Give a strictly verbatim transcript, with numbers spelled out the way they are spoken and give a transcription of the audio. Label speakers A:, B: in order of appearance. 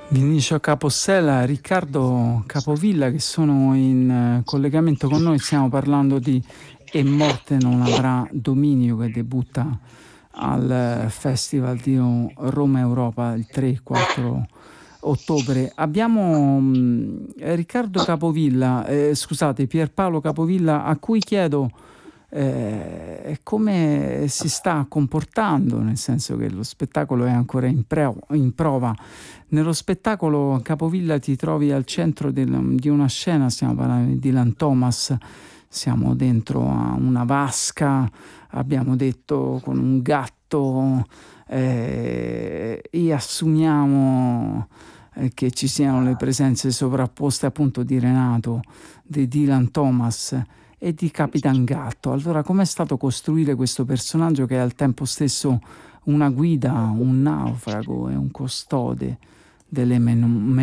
A: Vinicio Capossela, Riccardo Capovilla che sono in eh, collegamento con noi. Stiamo parlando di E Morte non avrà dominio, che debutta al eh, Festival di Roma Europa il tre quattro ottobre. Abbiamo mh, Riccardo Capovilla, eh, scusate, Pierpaolo Capovilla, a cui chiedo eh, come si sta comportando, nel senso che lo spettacolo è ancora in, pre- in prova. Nello spettacolo Capovilla ti trovi al centro del- di una scena, stiamo parlando di Dylan Thomas, siamo dentro a una vasca, abbiamo detto con un gatto, eh, e assumiamo eh, che ci siano le presenze sovrapposte appunto di Renato, di Dylan Thomas e di Capitan Gatto. Allora, com'è stato costruire questo personaggio che è al tempo stesso una guida, un naufrago e un custode delle men-